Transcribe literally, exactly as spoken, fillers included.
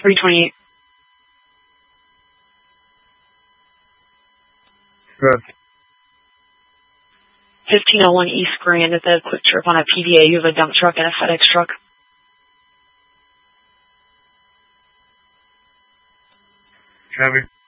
three twenty-eight. Good. fifteen oh one East Grand at the Quick Trip on a P D A. You have a dump truck and a FedEx truck. Copy.